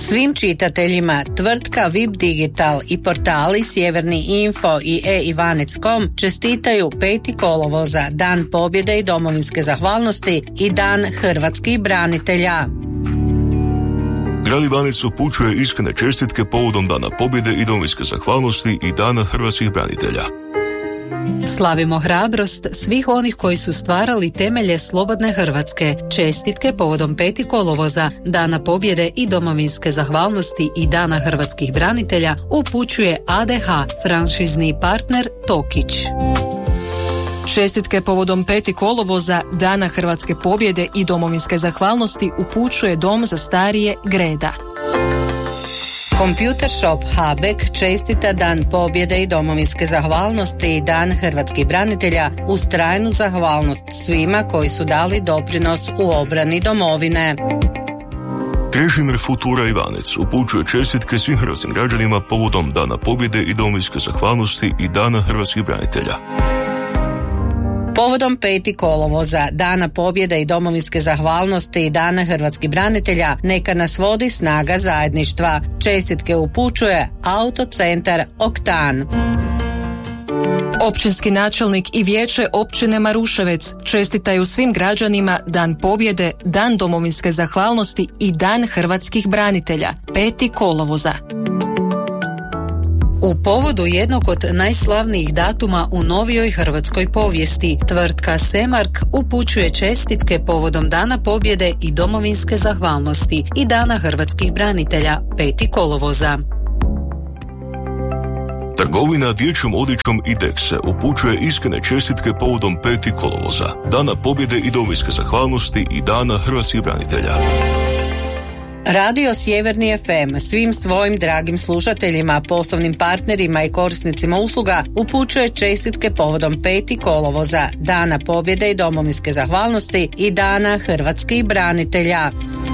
Svim čitateljima tvrtka VIP Digital i portali Sjeverni Info i e-Ivanec.com čestitaju 5. kolovoza, Dan pobjede i domovinske zahvalnosti i Dan hrvatskih branitelja. Grad Ivanec upućuje iskrene čestitke povodom Dana pobjede i domovinske zahvalnosti i Dana hrvatskih branitelja. Slavimo hrabrost svih onih koji su stvarali temelje slobodne Hrvatske. Čestitke povodom 5. kolovoza, Dana pobjede i domovinske zahvalnosti i Dana hrvatskih branitelja upućuje ADH, franšizni partner Tokić. Čestitke povodom 5. kolovoza, Dana hrvatske pobjede i domovinske zahvalnosti upućuje Dom za starije Greda. Computer Shop Habek čestita Dan pobjede i domovinske zahvalnosti i Dan hrvatskih branitelja uz trajnu zahvalnost svima koji su dali doprinos u obrani domovine. Krešimir Futura Ivanec upućuje čestitke svim hrvatskim građanima povodom Dana pobjede i domovinske zahvalnosti i Dana hrvatskih branitelja. Povodom 5. kolovoza, Dana pobjede i domovinske zahvalnosti i Dana hrvatskih branitelja, neka nas vodi snaga zajedništva. Čestitke upućuje Autocentar Oktan. Općinski načelnik i vijeće općine Maruševec čestitaju svim građanima Dan pobjede, Dan domovinske zahvalnosti i Dan hrvatskih branitelja, 5. kolovoza. U povodu jednog od najslavnijih datuma u novijoj hrvatskoj povijesti, tvrtka Semark upućuje čestitke povodom Dana pobjede i domovinske zahvalnosti i Dana hrvatskih branitelja, 5. kolovoza. Trgovina dječjom odjećom Idex upućuje iskrene čestitke povodom 5. kolovoza, Dana pobjede i domovinske zahvalnosti i Dana hrvatskih branitelja. Radio Sjeverni FM svim svojim dragim slušateljima, poslovnim partnerima i korisnicima usluga upućuje čestitke povodom 5. kolovoza, Dana pobjede i domovinske zahvalnosti i Dana hrvatskih branitelja.